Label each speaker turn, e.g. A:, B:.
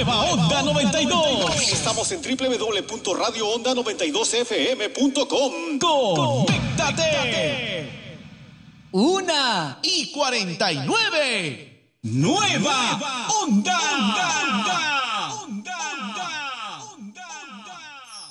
A: Nueva Onda 92.
B: Estamos en www.radioonda92fm.com.
A: ¡Conéctate!
C: 1:49.
A: Nueva Onda